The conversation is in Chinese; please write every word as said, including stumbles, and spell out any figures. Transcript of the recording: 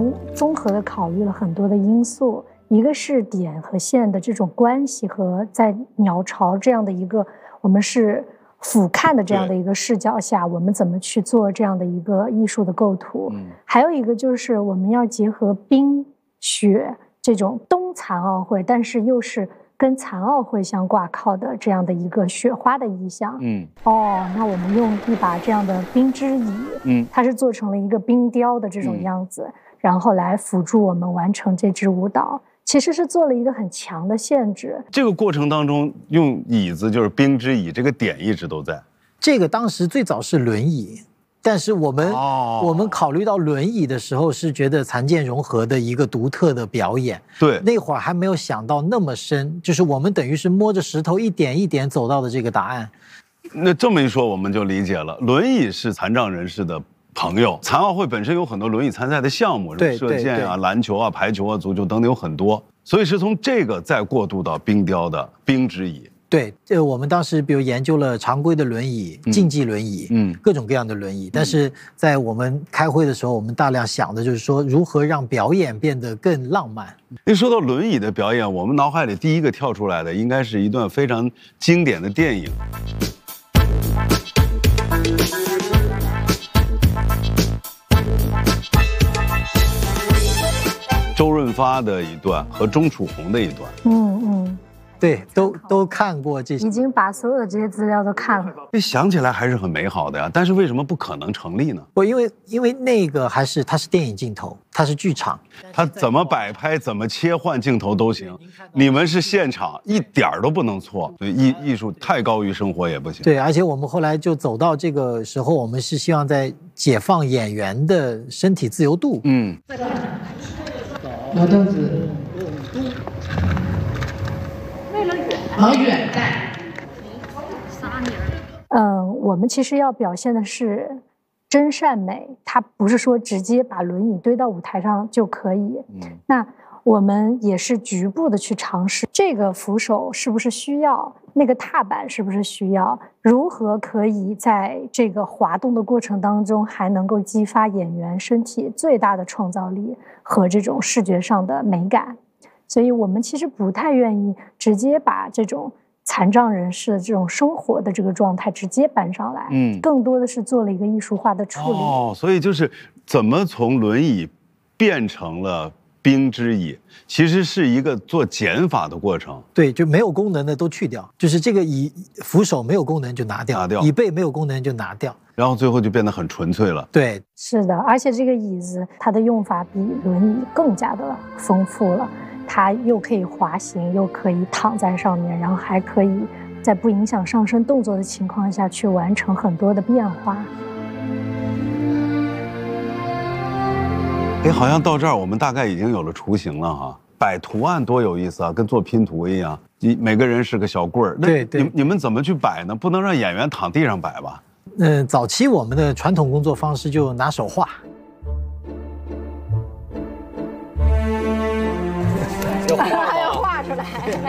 们综合的考虑了很多的因素，一个是点和线的这种关系和在鸟巢这样的一个我们是俯瞰的这样的一个视角下，我们怎么去做这样的一个艺术的构图。嗯，还有一个就是我们要结合冰雪这种冬残奥会，但是又是跟残奥会相挂靠的这样的一个雪花的意象。嗯，哦，那我们用一把这样的冰之椅，嗯，它是做成了一个冰雕的这种样子，嗯，然后来辅助我们完成这支舞蹈。其实是做了一个很强的限制。 这个过程当中用椅子就是冰之椅，这个点一直都在。 这个当时最早是轮椅，但是我们、哦、我们考虑到轮椅的时候是觉得残健融合的一个独特的表演。 对， 那会儿还没有想到那么深，就是我们等于是摸着石头一点一点走到的这个答案。 那这么一说我们就理解了，轮椅是残障人士的朋友，残奥会本身有很多轮椅参赛的项目， 对， 射箭啊、篮球啊、排球啊、足球等等有很多，所以是从这个再过渡到冰雕的冰之椅。 对，这我们当时比如研究了常规的轮椅、嗯、竞技轮椅，嗯，各种各样的轮椅，但是在我们开会的时候，我们大量想的就是说如何让表演变得更浪漫。 一说到轮椅的表演，我们脑海里第一个跳出来的应该是一段非常经典的电影。周润发的一段和钟楚红的一段， 嗯嗯， 对，都都看过这些， 已经把所有的这些资料都看了。 这想起来还是很美好的呀，但是为什么不可能成立呢？ 不，因为因为那个还是它是电影镜头，它是剧场， 它怎么摆拍、怎么切换镜头都行。你们是现场，一点儿都不能错。所以艺艺术太高于生活也不行。 对，而且我们后来就走到这个时候，我们是希望在解放演员的身体自由度。嗯。 老凳子，为了远，往远带。 嗯，我们其实要表现的是真善美，它不是说直接把轮椅堆到舞台上就可以。嗯，那我们也是局部的去尝试，这个扶手是不是需要，那个踏板是不是需要，如何可以在这个滑动的过程当中还能够激发演员身体最大的创造力和这种视觉上的美感。所以我们其实不太愿意直接把这种残障人士的这种生活的这个状态直接搬上来，嗯，更多的是做了一个艺术化的处理。 哦，所以就是怎么从轮椅变成了冰之椅，其实是一个做减法的过程。 对，就没有功能的都去掉，就是这个椅扶手没有功能就拿掉， 拿掉， 椅背没有功能就拿掉， 然后最后就变得很纯粹了。 对， 是的，而且这个椅子它的用法比轮椅更加的丰富了，它又可以滑行，又可以躺在上面，然后还可以在不影响上身动作的情况下去完成很多的变化。 哎，好像到这儿我们大概已经有了雏形了哈。摆图案多有意思啊，跟做拼图一样，你每个人是个小棍儿。 对对， 你你们怎么去摆呢？不能让演员躺地上摆吧？ 嗯，早期我们的传统工作方式就拿手画，